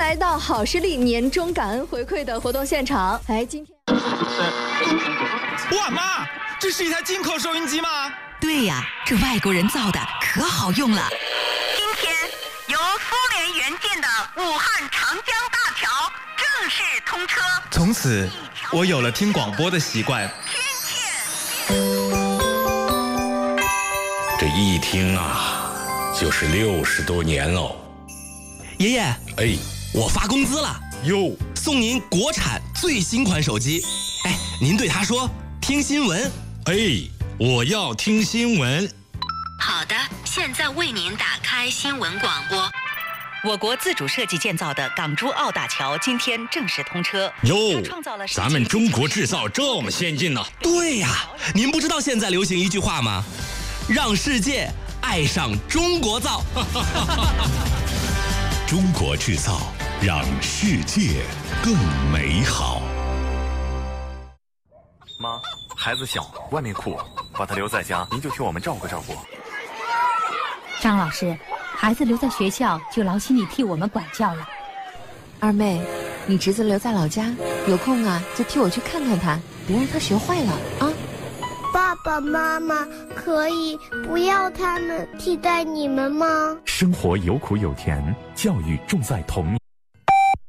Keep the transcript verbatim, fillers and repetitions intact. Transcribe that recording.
来到好视力年终感恩回馈的活动现场。来，今天， 哇妈，这是一台进口收音机吗？ 对呀，这外国人造的可好用了。 今天由苏联援建的武汉长江大桥正式通车， 从此我有了听广播的习惯。 这一听啊，就是六十多年喽。 爷爷， 哎， 我发工资了哟， 送您国产最新款手机。哎，您对他说听新闻。 哎，我要听新闻。 好的，现在为您打开新闻广播。我国自主设计建造的港珠澳大桥今天正式通车。 哟，咱们中国制造这么先进呢、啊？ 对呀，您不知道现在流行一句话吗？让世界爱上中国造。 中国制造，让世界更美好。 妈，孩子小，外面酷，把他留在家，您就替我们照顾照顾。 张老师，孩子留在学校就劳心你替我们管教了。 二妹，你侄子留在老家，有空啊就替我去看看他，别让他学坏了啊。 爸爸妈妈可以不要他们替代你们吗？ 生活有苦有甜，教育重在童年。